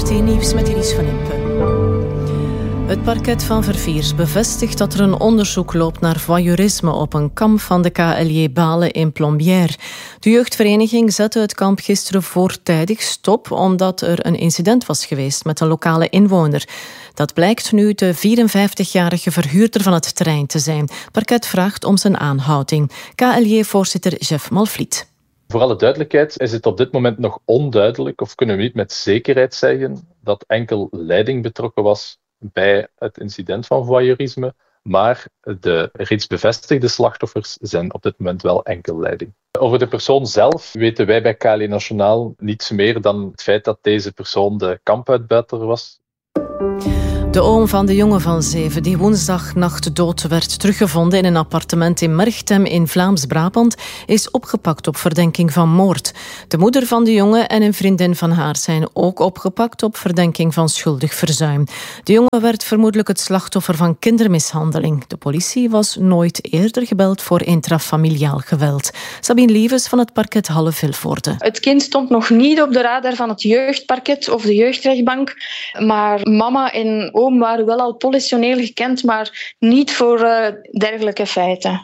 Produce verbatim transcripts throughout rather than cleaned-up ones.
V R T-nieuws met Iris van Impe. Het parket van Verviers bevestigt dat er een onderzoek loopt naar voyeurisme op een kamp van de K L J Balen in Plombières. De jeugdvereniging zette het kamp gisteren voortijdig stop omdat er een incident was geweest met een lokale inwoner. Dat blijkt nu de vierenvijftigjarige verhuurder van het terrein te zijn. Het parket vraagt om zijn aanhouding. K L J-voorzitter Jeff Malvliet. Voor alle duidelijkheid is het op dit moment nog onduidelijk, of kunnen we niet met zekerheid zeggen, dat enkel leiding betrokken was bij het incident van voyeurisme, maar de reeds bevestigde slachtoffers zijn op dit moment wel enkel leiding. Over de persoon zelf weten wij bij K L J Nationaal niets meer dan het feit dat deze persoon de kampuitbuiter was. De oom van de jongen van zeven die woensdagnacht dood werd teruggevonden in een appartement in Merchtem in Vlaams-Brabant is opgepakt op verdenking van moord. De moeder van de jongen en een vriendin van haar zijn ook opgepakt op verdenking van schuldig verzuim. De jongen werd vermoedelijk het slachtoffer van kindermishandeling. De politie was nooit eerder gebeld voor intrafamiliaal geweld. Sabine Lievens van het parket Halle-Vilvoorde. Het kind stond nog niet op de radar van het jeugdparket of de jeugdrechtbank, maar mama en oom waren wel al politioneel gekend, maar niet voor uh, dergelijke feiten.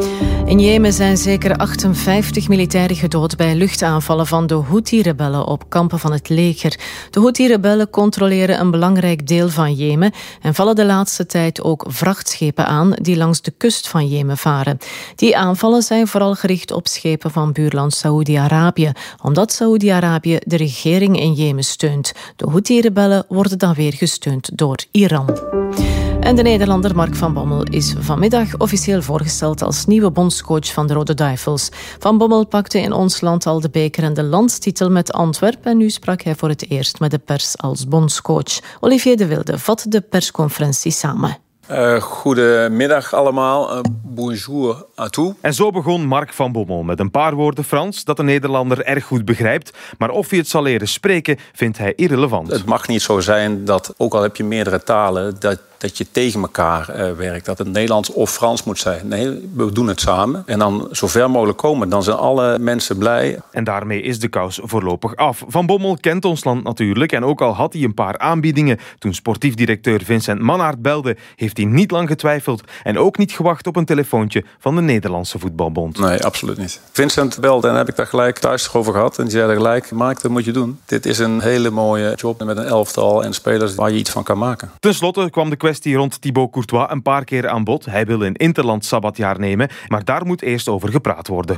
In Jemen zijn zeker achtenvijftig militairen gedood bij luchtaanvallen van de Houthi-rebellen op kampen van het leger. De Houthi-rebellen controleren een belangrijk deel van Jemen en vallen de laatste tijd ook vrachtschepen aan die langs de kust van Jemen varen. Die aanvallen zijn vooral gericht op schepen van buurland Saoedi-Arabië, omdat Saoedi-Arabië de regering in Jemen steunt. De Houthi-rebellen worden dan weer gesteund door Iran. En de Nederlander Mark van Bommel is vanmiddag officieel voorgesteld als nieuwe bondscoach van de Rode Duivels. Van Bommel pakte in ons land al de beker en de landstitel met Antwerpen en nu sprak hij voor het eerst met de pers als bondscoach. Olivier de Wilde vat de persconferentie samen. Uh, goedemiddag allemaal. Uh, bonjour à tous. En zo begon Mark van Bommel met een paar woorden Frans dat de Nederlander erg goed begrijpt. Maar of hij het zal leren spreken, vindt hij irrelevant. Het mag niet zo zijn dat, ook al heb je meerdere talen, dat, dat je tegen elkaar uh, werkt. Dat het Nederlands of Frans moet zijn. Nee, we doen het samen. En dan zo ver mogelijk komen. Dan zijn alle mensen blij. En daarmee is de kous voorlopig af. Van Bommel kent ons land natuurlijk. En ook al had hij een paar aanbiedingen toen sportief directeur Vincent Mannaert belde, heeft hij niet lang getwijfeld en ook niet gewacht op een telefoontje van de Nederlandse Voetbalbond. Nee, absoluut niet. Vincent belde en heb ik daar gelijk thuis over gehad. En die zei er gelijk, Mark, dat moet je doen. Dit is een hele mooie job met een elftal en spelers waar je iets van kan maken. Ten slotte kwam de kwestie rond Thibaut Courtois een paar keer aan bod. Hij wil een interland sabbatjaar nemen, maar daar moet eerst over gepraat worden.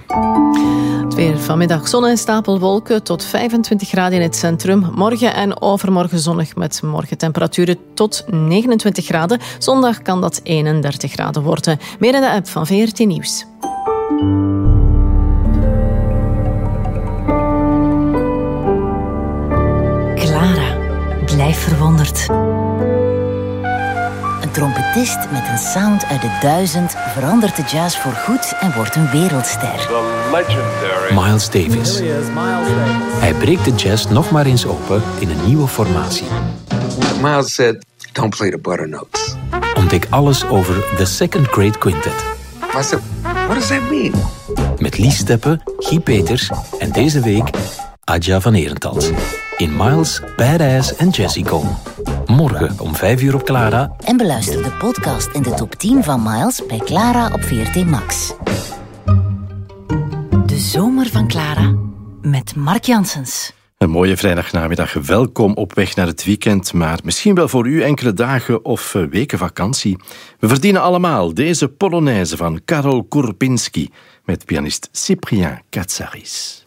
Het weer vanmiddag zon en stapelwolken tot vijfentwintig graden in het centrum. Morgen en overmorgen zonnig met morgentemperaturen tot negenentwintig graden. Zondag kan dat eenendertig graden worden. Meer in de app van V R T Nieuws. Clara, blijf verwonderd. Een trompetist met een sound uit de duizend verandert de jazz voorgoed en wordt een wereldster. Miles Davis. Hij breekt de jazz nog maar eens open in een nieuwe formatie. Miles said, don't play the butter notes. Ontdek alles over The Second Great Quintet. I said, what does that mean? Met Lies Steppe, Guy Peters en deze week Adja van Herentals. In Miles, Badass en Jazzy Cone. Morgen om vijf uur op Clara. En beluister de podcast in de top tien van Miles bij Clara op V R T Max. De zomer van Clara met Mark Janssens. Een mooie vrijdagnamiddag. Welkom op weg naar het weekend, maar misschien wel voor u enkele dagen of weken vakantie. We verdienen allemaal deze Polonaise van Karol Kurpinski met pianist Cyprien Katsaris.